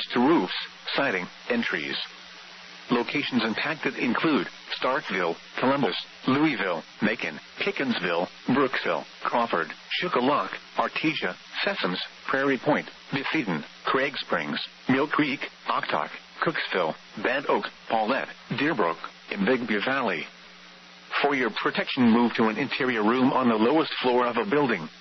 damage to roofs, siding, and trees. Locations impacted include Starkville, Columbus, Louisville, Macon, Pickensville, Brooksville, Crawford, Shuqualak, Artesia, Sessoms, Prairie Point, Bethedon, Craig Springs, Mill Creek, Octok, Cooksville, Bad Oak, Paulette, Deerbrook, and Bigbie Valley. For your protection, move to an interior room on the lowest floor of a building.